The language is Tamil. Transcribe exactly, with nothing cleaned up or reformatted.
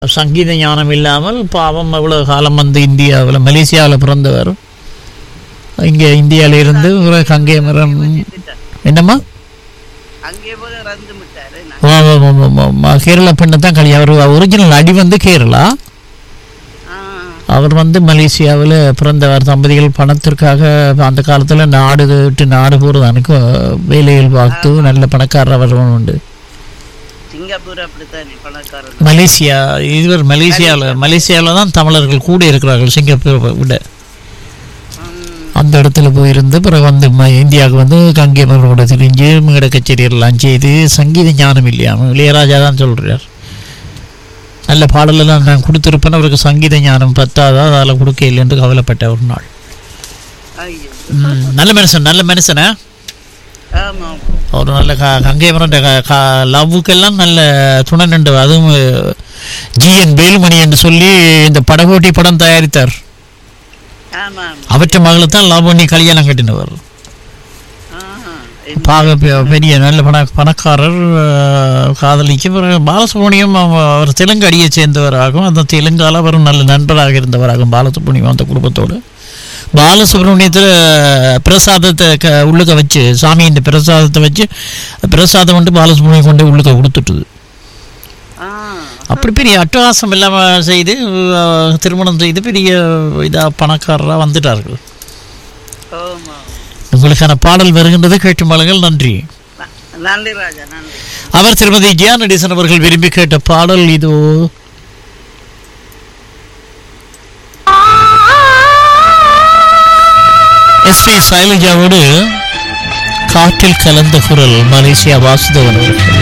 சங்கீத ஞானம் இல்லாமல் பாவம் அவ்வளோ காலம் வந்து இந்தியாவில் மலேசியாவில் பிறந்தவர். இங்கே இந்தியாவில் இருந்து ஒரு கங்கை மரம் என்னம்மா கேரளா பெண்ணை தான் கல்வி. அவர் ஒரிஜினல் அடி வந்து கேரளா, அவர் வந்து மலேசியாவில் பிறந்தவர். தம்பதிகள் பணத்திற்காக அந்த காலத்தில் நாடு விட்டு நாடு போகிறது எனக்கு வேலையில் பார்த்து நல்ல பணக்காரர் அவர் உண்டு. மலேசியா இதுவர் மலேசியாவில் மலேசியாவில் தான் தமிழர்கள் கூட இருக்கிறார்கள் சிங்கப்பூரை விட. அந்த இடத்துல போயிருந்து பிறகு வந்து இந்தியாவுக்கு வந்து கங்கை மரனோட தெரிஞ்சு மேடை கச்சேரியெல்லாம் செய்து சங்கீத ஞானம் இல்லையாமல் இளையராஜா தான் சொல்கிறார். நல்ல பாடலெல்லாம் நான் கொடுத்துருப்பேன், அவருக்கு சங்கீத ஞானம் பத்தாதா அதில் கொடுக்க இல்லை என்று கவலைப்பட்ட ஒரு நாள். நல்ல மனுஷன் நல்ல மனுஷனா ஒரு நல்ல கங்கை மரன் லவ்வுக்கெல்லாம் நல்ல துணை நின்று. அதுவும் ஜி என் வேலுமணி என்று சொல்லி இந்த படகோட்டி படம் தயாரித்தார். அவற்றை மகளை தான் லவ் பண்ணி கல்யாணம் கட்டினவர். பாக பெரிய நல்ல பண பணக்காரர் காதலிக்கு. பாலசுப்ரமணியம் அவர் தெலுங்கு அடியை சேர்ந்தவராகும். அந்த தெலுங்கால அவர் நல்ல நண்பராக இருந்தவராகும் பாலசுப்ரமணியம் அந்த குடும்பத்தோடு. பாலசுப்ரமணியத்தில் பிரசாதத்தை க உள்ளுக்க வச்சு சாமி இந்த பிரசாதத்தை வச்சு பிரசாதம் வந்து பாலசுப்ரமணியம் கொண்டு உள்ளுக்க கொடுத்துட்டுது. அப்படி பெரிய அட்டகாசம் இல்லாமல் செய்து திருமணம் செய்து பெரிய இதாக பணக்காரராக வந்துட்டார்கள். உங்களுக்கான பாடல் வருகின்றது, கேட்டு மலங்கள். நன்றி. அவர் திருமதி ஜியா நடேசன் அவர்கள் விரும்பி கேட்ட பாடல் இதோ. எஸ் பி சைலஜாவோடு காற்றில் கலந்த குரல் மலேசியா வாசுதேவன் அவர்கள்.